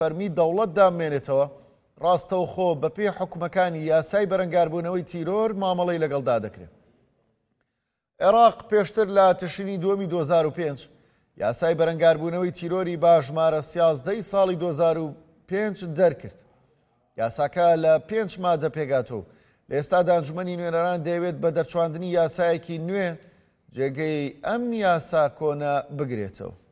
فەرمی دەوڵەت دامێنێتەوە ڕاستەوخۆ بە پێی حکومەکانی یاسای بەرەنگاربوونەوەی تیرۆر مامەڵەی لەگەڵدا دەکرێت. عێراق پێشتر لە تشرینی دووەمی 2005 یاسای بەرەنگاربوونەوەی تیرۆری با ژمارە 13 ساڵی 2005 دەرکرد. یاساکە لە 5 مادە پێگاتەوە لە ئێستادا ئەنجومەنی نوێنەران دەیەوێت بە دەرچواندنی یاسایەکی نوێ جێگەی ئەم یاسا کۆنە بگرێتەوە.